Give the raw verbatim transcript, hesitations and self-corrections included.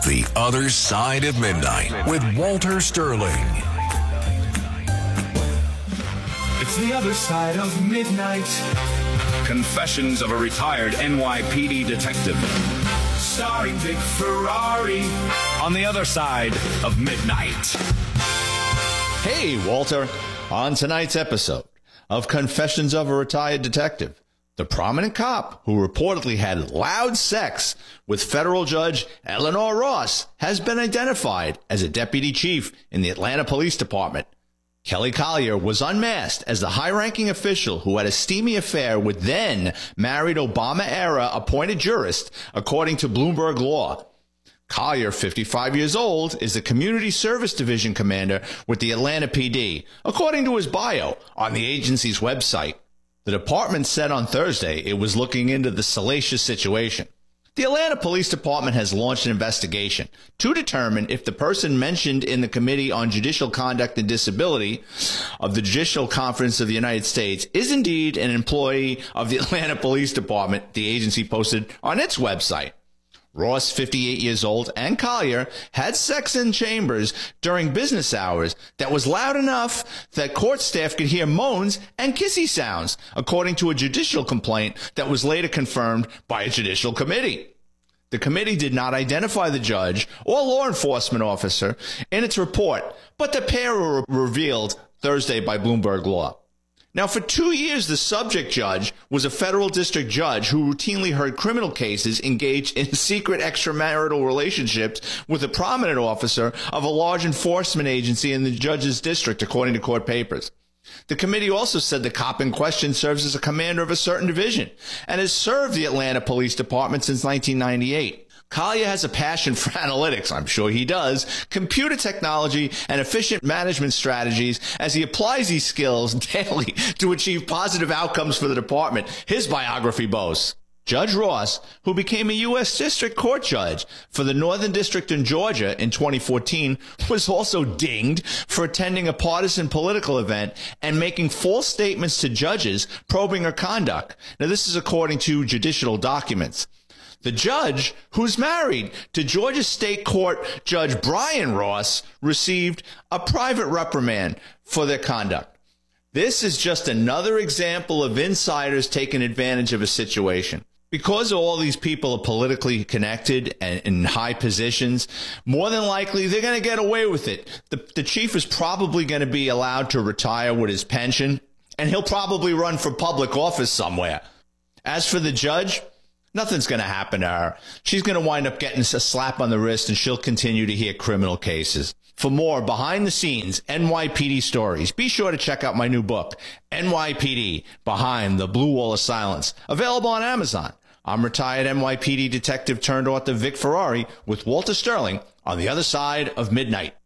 The Other Side of Midnight with Walter Sterling. It's The Other Side of Midnight. Confessions of a retired N Y P D detective. Starring Vic Ferrari. On The Other Side of Midnight. Hey, Walter. On tonight's episode of Confessions of a Retired Detective, the prominent cop who reportedly had loud sex with federal judge Eleanor Ross has been identified as a deputy chief in the Atlanta Police Department. Kelly Collier was unmasked as the high-ranking official who had a steamy affair with then-married Obama-era appointed jurist, according to Bloomberg Law. Collier, fifty-five years old, is the Community Service Division commander with the Atlanta P D, according to his bio on the agency's website. The department said on Thursday it was looking into the salacious situation. The Atlanta Police Department has launched an investigation to determine if the person mentioned in the Committee on Judicial Conduct and Disability of the Judicial Conference of the United States is indeed an employee of the Atlanta Police Department, the agency posted on its website. Ross, fifty-eight years old, and Collier had sex in chambers during business hours that was loud enough that court staff could hear moans and kissy sounds, according to a judicial complaint that was later confirmed by a judicial committee. The committee did not identify the judge or law enforcement officer in its report, but the pair were revealed Thursday by Bloomberg Law. Now, for two years, the subject judge was a federal district judge who routinely heard criminal cases engaged in secret extramarital relationships with a prominent officer of a large enforcement agency in the judge's district, according to court papers. The committee also said the cop in question serves as a commander of a certain division and has served the Atlanta Police Department since nineteen ninety-eight. Collier has a passion for analytics, I'm sure he does, computer technology, and efficient management strategies as he applies these skills daily to achieve positive outcomes for the department, his biography boasts. Judge Ross, who became a U S District Court judge for the Northern District in Georgia in twenty fourteen, was also dinged for attending a partisan political event and making false statements to judges probing her conduct. Now, this is according to judicial documents. The judge, who's married to Georgia State Court Judge Brian Ross, received a private reprimand for their conduct. This is just another example of insiders taking advantage of a situation. Because all these people are politically connected and in high positions, more than likely they're going to get away with it. The, the chief is probably going to be allowed to retire with his pension, and he'll probably run for public office somewhere. As for the judge, nothing's going to happen to her. She's going to wind up getting a slap on the wrist, and she'll continue to hear criminal cases. For more behind-the-scenes N Y P D stories, be sure to check out my new book, N Y P D, Behind the Blue Wall of Silence, available on Amazon. I'm retired N Y P D detective turned author Vic Ferrari with Walter Sterling on The Other Side of Midnight.